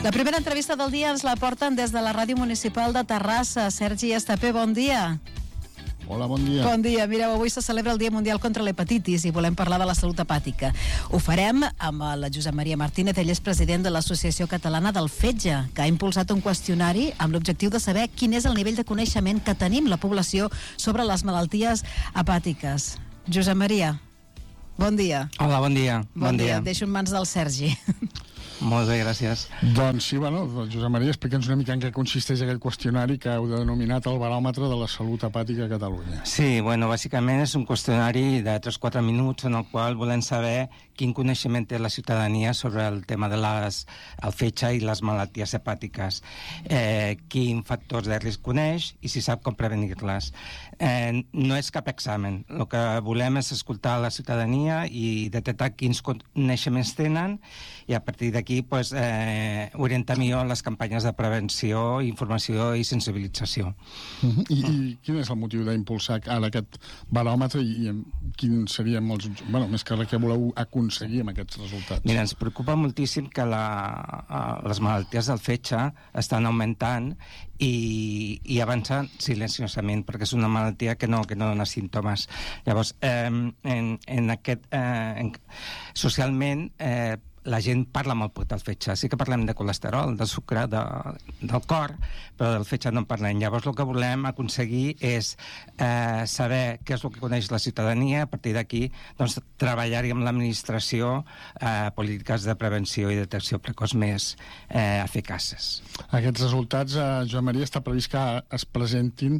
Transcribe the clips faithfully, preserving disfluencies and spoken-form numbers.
La primera entrevista del dia ens la porten des de la Ràdio Municipal de Terrassa. Sergi Estapé, bon dia. Hola, bon dia. Bon dia. Mireu, avui se celebra el Dia Mundial contra l'Hepatitis i volem parlar de la salut hepàtica. Ho farem amb el Josep Maria Martínez, ell és president de l'Associació Catalana del Fetge, que ha impulsat un qüestionari amb l'objectiu de saber quin és el nivell de coneixement que tenim la població sobre les malalties hepàtiques. Josep Maria, bon dia. Hola, bon dia. Bon, bon dia. dia. Deixo en mans del Sergi. Molt bé, gràcies. Doncs sí, bueno, Josep Maria, explica'ns una mica en què consisteix aquell qüestionari que heu denominat el baròmetre de la salut hepàtica a Catalunya. Sí, bueno, bàsicament és un qüestionari de tres o quatre minuts en el qual volem saber quin coneixement té la ciutadania sobre el tema de les, el fetge i les malalties hepàtiques, eh, quin factors de risc coneix i si sap com prevenir-les. Eh, no és cap examen, el que volem és escoltar la ciutadania i detectar quins coneixements tenen i a partir d'aquí pues, eh, orientar millor les campanyes de prevenció, informació i sensibilització. Uh-huh. I, I quin és el motiu d'impulsar ara aquest baròmetre i, i quin seria molts, bueno, més que res que voleu aconseguir amb aquests resultats? Mira, ens preocupa moltíssim que la, les malalties del fetge estan augmentant i, i avançant silenciosament perquè és una malaltia que no, que no dona símptomes. Llavors, eh, en, en aquest, eh, en, socialment eh, la gent parla molt poc del fetge. Sí que parlem de colesterol, de sucre, de, del cor, però del fetge no en parlem. Llavors el que volem aconseguir és eh, saber què és el que coneix la ciutadania. A partir d'aquí doncs, treballar-hi amb l'administració eh, polítiques de prevenció i detecció precoç més eh, eficaces. Aquests resultats, eh, Joan Maria, està previst que es presentin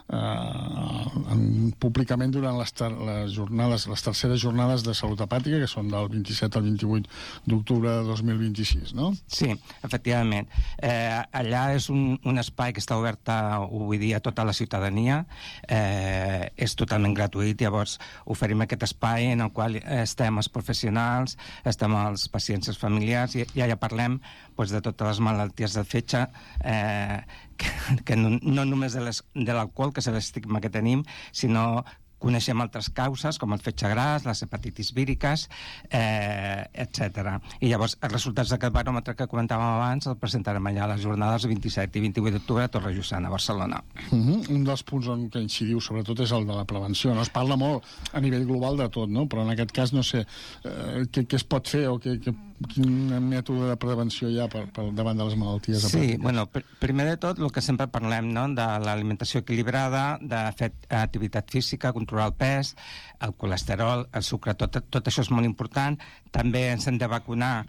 eh, en, públicament durant les, ter les jornades, les terceres jornades de salut hepàtica, que són del vint-i-set al vint-i-vuit d'octubre de dos mil vint-i-sis, no? Sí, efectivament. Eh, allà és un, un espai que està obert a, vull dir, a tota la ciutadania, eh, és totalment gratuït, llavors oferim aquest espai en el qual estem els professionals, estem els pacients, els familiars, i, i allà parlem pues, de totes les malalties del fetge, eh, que, que no, no només de l'alcohol, que és l'estigma que tenim, sinó coneixem altres causes, com el fetge gras, les hepatitis víriques, eh, etcètera. I llavors, els resultats d'aquest baròmetre que comentàvem abans el presentarem allà a les jornades vint-i-set i vint-i-vuit d'octubre a Torrejussana, a Barcelona. Uh-huh. Un dels punts on que incidiu, sobretot, és el de la prevenció. No? Es parla molt a nivell global de tot, no? Però en aquest cas no sé eh, què, què es pot fer o què, què, quin mètode de prevenció hi ha per, per davant de les malalties hepàtiques. Sí, bueno, pr primer de tot, el que sempre parlem, no?, de l'alimentació equilibrada, de fer activitat física, controlar el pes, el colesterol, el sucre, tot, tot això és molt important. També ens hem de vacunar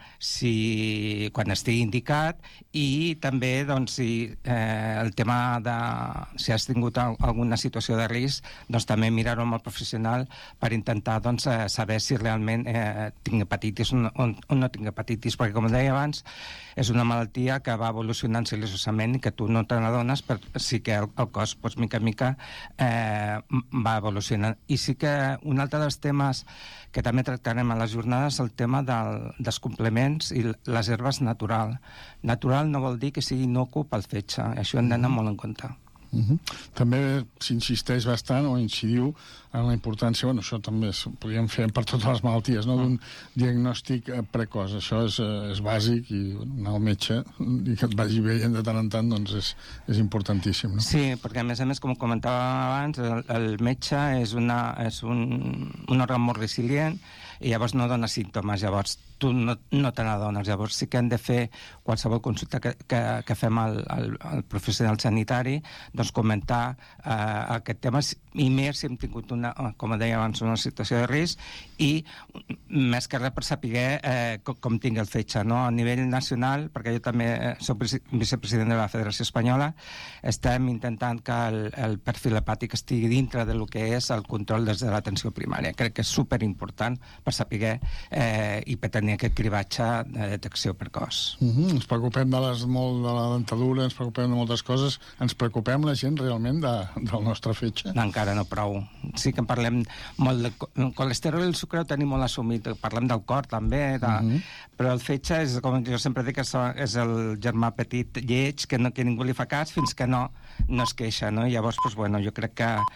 si, quan estigui indicat, i també doncs, si, eh, el tema de si has tingut alguna situació de risc, doncs també mirar-ho amb el professional per intentar doncs, saber si realment eh, tinc hepatitis o no, o no tinc hepatitis, perquè com deia abans és una malaltia que va evolucionant silenciosament i que tu no te n'adones, però sí que el, el cos, doncs, mica en mica eh, va evolucionant. I sí que un altre dels temes que també tractarem a les jornades és el tema del, dels complements i les herbes natural. Natural no vol dir que sigui inocu pel fetge, això hem d'anar molt en compte. Uh-huh. També s'insisteix bastant o incidiu en la importància, bueno, això també es, podríem fer per totes les malalties, no? D'un diagnòstic precoç. Això és, és bàsic i bueno, anar al metge i que et vagi veient de tant en tant doncs és, és importantíssim, no? Sí, perquè a més a més, com comentàvem abans, el, el metge és, una, és un, un òrgan molt resilient i llavors no dona símptomes, llavors tu no, no te n'adones, llavors sí que hem de fer qualsevol consulta que, que, que fem al, al, al professional sanitari, doncs comentar eh, aquest tema, i més si hem tingut una, com deia abans, una situació de risc, i més que res per saber eh, com, com tingui el fetge, no? A nivell nacional, perquè jo també soc vicepresident de la Federació Espanyola, estem intentant que el, el perfil hepàtic estigui dintre del que és el control des de l'atenció primària. Crec que és superimportant per saber eh, i per tenir aquest cribatge de detecció precoç. Uh-huh. Ens preocupem de, les, molt de la dentadura, ens preocupem de moltes coses, ens preocupem la gent realment de, del nostre fetge? No, encara no prou. Sí que parlem molt del colesterol i el sucre ho tenim molt assumit, parlem del cor també, de... uh-huh. Però el fetge és, com jo sempre dic, és el germà petit lleig que, no, que ningú li fa cas fins que no, no es queixa, no? I llavors, doncs, bueno, jo crec que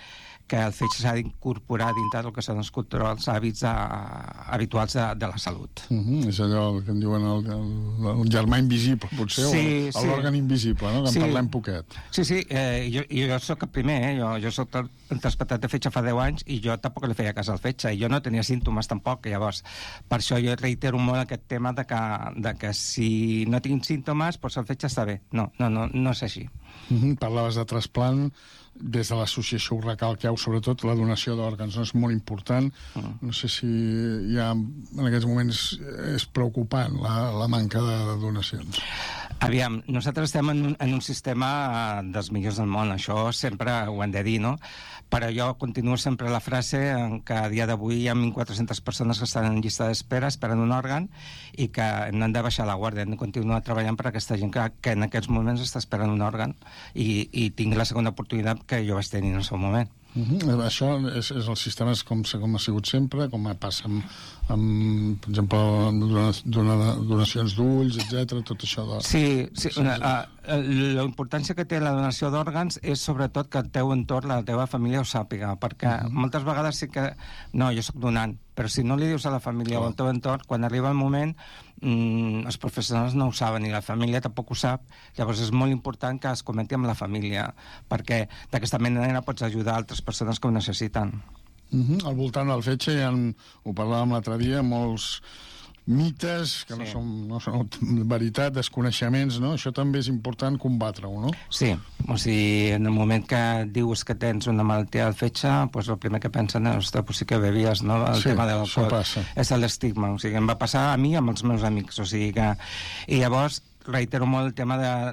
que el fetge s'ha d'incorporar dintre del que són els culturals hàbits a, habituals de, de la salut. Uh -huh. És allò que en diuen el, el, el germà invisible, potser, sí, o sí. l'òrgan invisible, no? Que sí. en parlem poquet. Sí, sí, eh, jo, jo soc el primer, eh? jo, jo soc trasplantat de fetge fa deu anys i jo tampoc li feia cas al fetge, i jo no tenia símptomes tampoc, llavors, per això jo reitero molt aquest tema de que, de que si no tinc símptomes, doncs el fetge està bé. No, no, no, no és així. Uh -huh. Parlaves de trasplant, des de l'associació ho recalqueu, sobretot la donació d'òrgans, no? És molt important. Mm. No sé si hi ha, en aquests moments és preocupant la, la manca de, de donacions. Aviam, nosaltres estem en un, en un sistema dels millors del món, això sempre ho hem de dir, no? Però jo continuo sempre la frase en que a dia d'avui hi ha mil quatre-centes persones que estan en llista d'espera esperant un òrgan i que no han de baixar la guàrdia, hem de continuar treballant per aquesta gent que, que en aquests moments està esperant un òrgan i, i tinc la segona oportunitat que jo vaig tenir en el seu moment. Uh -huh. Això és, és el sistema és com, com ha sigut sempre, com passa amb, amb per exemple, amb donacions d'ulls, etcètera, tot això. De... Sí, sí una, uh, la importància que té la donació d'òrgans és sobretot que el teu entorn, la teva família ho sàpiga, perquè uh -huh. moltes vegades sí que... No, jo sóc donant, però si no li dius a la família oh. o al teu entorn, quan arriba el moment, mmm, els professionals no ho saben i la família tampoc ho sap, llavors és molt important que es comenti amb la família, perquè d'aquesta manera pots ajudar altres persones que ho necessiten. Uh-huh. Al voltant del fetge hi ha, ho parlàvem l'altre dia, molts mites que sí. no, són, no són veritat, desconeixements, no? Això també és important combatre-ho, no? Sí, o sigui, en el moment que dius que tens una malaltia del fetge, doncs el primer que pensen és, ostres, pues sí que bevies, no? El sí, tema de l'alcohol. És l'estigma, o sigui, em va passar a mi amb els meus amics, o sigui que... I llavors reitero molt el tema de,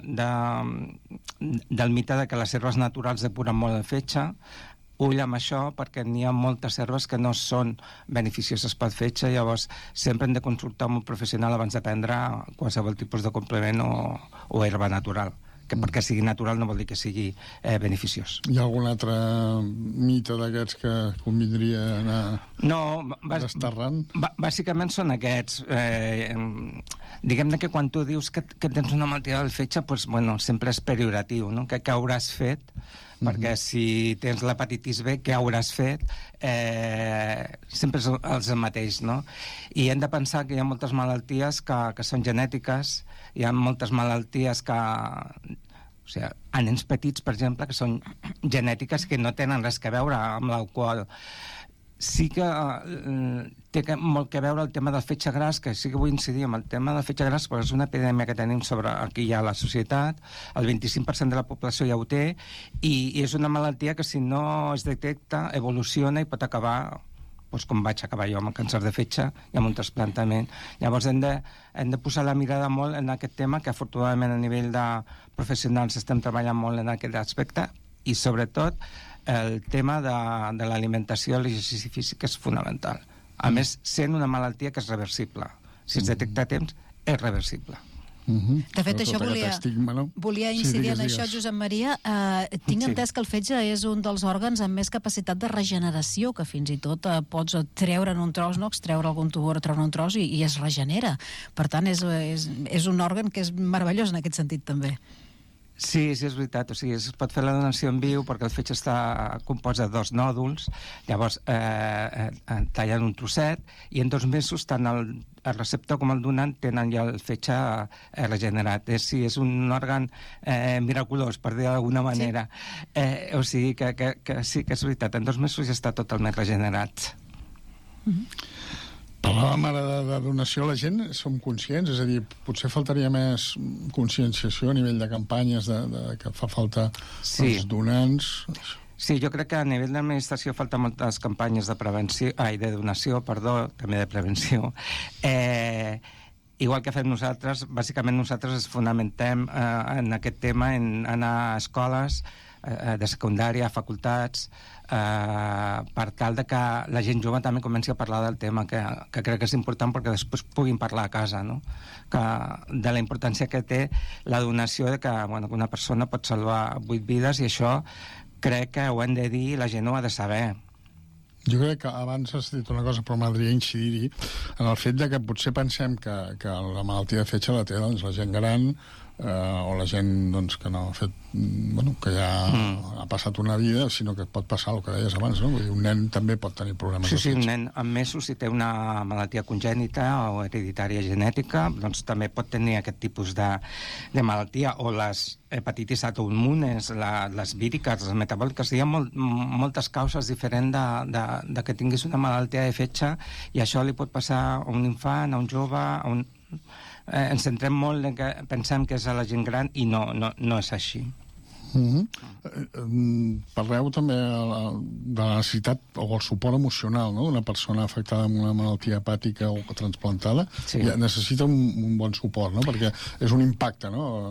de, del mite de que les herbes naturals depuren molt el fetge. Ull amb això, perquè n'hi ha moltes herbes que no són beneficioses pel fetge, llavors sempre hem de consultar amb un professional abans de prendre qualsevol tipus de complement o, o herba natural, que perquè sigui natural no vol dir que sigui eh, beneficiós. Hi ha algun altre mite d'aquests que convindria anar no, desterrant? Bàsicament són aquests. Eh, diguem-ne que quan tu dius que, que tens una malaltia del fetge, doncs, bueno, sempre és pejoratiu, no? Que, que hauràs fet, perquè uh -huh. si tens l'hepatitis B, què hauràs fet? Eh, sempre és el mateix, no? I hem de pensar que hi ha moltes malalties que, que són genètiques, hi ha moltes malalties que... O sigui, a nens petits, per exemple, que són genètiques que no tenen res a veure amb l'alcohol. Sí que eh, té que, molt que veure el tema del fetge gras, que sí que vull incidir en el tema del fetge gras, però és una epidèmia que tenim sobre aquí ja a la societat, el vint-i-cinc per cent de la població ja ho té, i, i és una malaltia que si no es detecta, evoluciona i pot acabar, doncs com vaig acabar jo amb el càncer de fetge i amb un trasplantament. Llavors hem de, hem de posar la mirada molt en aquest tema, que afortunadament a nivell de professionals estem treballant molt en aquest aspecte, i sobretot el tema de, de l'alimentació i l'exercici físic és fonamental. A mm. més, sent una malaltia que és reversible. Si es detecta a temps, és reversible. Uh -huh. De fet, això volia, estigma, no? volia incidir sí, digues, en digues. això, Josep Maria. Uh, tinc sí. entès que el fetge és un dels òrgans amb més capacitat de regeneració, que fins i tot uh, pots treure'n un tros, no? extreure algun tumor, treure un tros i, i es regenera. Per tant, és, és, és un òrgan que és meravellós en aquest sentit, també. Sí, sí, és veritat. O sigui, es pot fer la donació en viu perquè el fetge està compost de dos nòduls, llavors eh, eh, tallen un trosset i en dos mesos tant el, el receptor com el donant tenen ja el fetge eh, regenerat. És, sí, és un òrgan eh, miraculós, per dir d'alguna manera. Sí. Eh, o sigui que, que, que sí que és veritat, en dos mesos ja està totalment regenerat. Mm-hmm. Parlàvem ara de, de donació, la gent som conscients, és a dir, potser faltaria més conscienciació a nivell de campanyes de, de que fa falta sí. els donants. Sí, jo crec que a nivell d'administració falta moltes campanyes de prevenció, ai, de donació, perdó, també de prevenció. Eh, igual que fem nosaltres, bàsicament nosaltres es fonamentem eh, en aquest tema, en anar a escoles eh, de secundària, a facultats, eh, per tal de que la gent jove també comenci a parlar del tema, que, que crec que és important perquè després puguin parlar a casa, no? Que, de la importància que té la donació, de que, bueno, que una persona pot salvar vuit vides, i això crec que ho hem de dir i la gent ho ha de saber. Jo crec que abans has dit una cosa, però m'agradaria incidir en el fet de que potser pensem que, que la malaltia de fetge la té doncs, la gent gran, eh, o la gent doncs, que no ha fet, bueno, que ja mm. ha passat una vida, sinó que pot passar el que deies abans, no? Vull dir, un nen també pot tenir problemes sí, de sí, fetge. un nen amb mesos, si té una malaltia congènita o hereditària genètica, doncs també pot tenir aquest tipus de, de malaltia, o les hepatitis autoimmunes, la, les víriques, les metabòliques. Hi ha molt, moltes causes diferents de, de, de que tinguis una malaltia de fetge, i això li pot passar a un infant, a un jove, a un... Eh, ens centrem molt en que pensem que és a la gent gran, i no, no, no és així. Mm-hmm. eh, parleu també de la necessitat o el suport emocional, no?, d'una persona afectada amb una malaltia hepàtica o transplantada. Sí. Ja necessita un, un bon suport, no?, perquè és un impacte, no?,